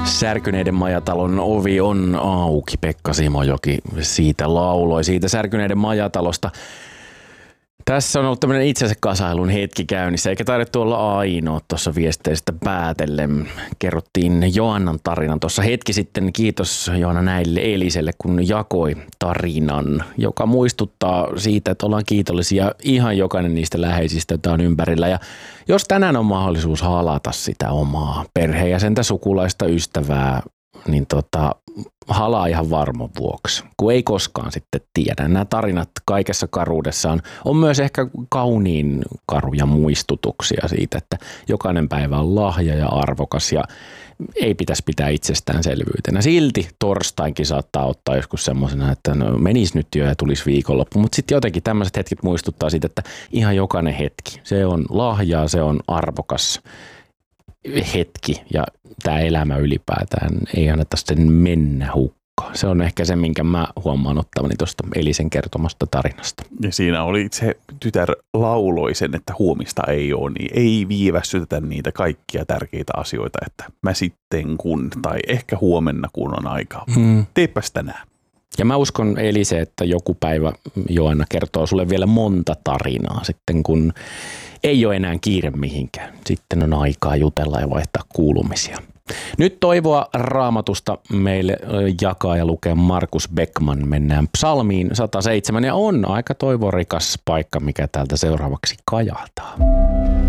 Särkyneiden majatalon ovi on auki. Pekka Simojoki siitä lauloi, siitä Särkyneiden majatalosta. Tässä on ollut tämmöinen itsensä kasailun hetki käynnissä, eikä taidettu olla ainoa tuossa viesteistä päätellen. Kerrottiin Joannan tarinan tuossa hetki sitten. Kiitos Joanna näille Eliselle, kun jakoi tarinan, joka muistuttaa siitä, että ollaan kiitollisia ihan jokainen niistä läheisistä, joita on ympärillä. Ja jos tänään on mahdollisuus halata sitä omaa perheenjäsentä, sukulaista, ystävää, niin halaa ihan varman vuoksi, kun ei koskaan sitten tiedä. Nämä tarinat kaikessa karuudessaan on myös ehkä kauniin karuja muistutuksia siitä, että jokainen päivä on lahja ja arvokas ja ei pitäisi pitää itsestäänselvyytenä. Silti torstainkin saattaa ottaa joskus semmoisena, että no, menisi nyt jo ja tulisi viikonloppu, mutta sitten jotenkin tämmöiset hetket muistuttaa siitä, että ihan jokainen hetki, se on lahjaa, se on arvokas hetki ja tämä elämä ylipäätään ei anneta sen mennä hukkaan. Se on ehkä se, minkä mä huomaan ottavani tuosta Elisen kertomasta tarinasta. Ja siinä oli se tytär lauloi sen, että huomista ei ole, niin ei viivästytetä niitä kaikkia tärkeitä asioita, että mä sitten kun, tai ehkä huomenna kun on aikaa. Teepäs tänään. Ja mä uskon Elise, että joku päivä Joanna kertoo sulle vielä monta tarinaa sitten, kun ei ole enää kiire mihinkään. Sitten on aikaa jutella ja vaihtaa kuulumisia. Nyt toivoa Raamatusta meille jakaa ja lukee Markus Beckman. Mennään Psalmiin 107 ja on aika toivorikas paikka, mikä täältä seuraavaksi kajahtaa.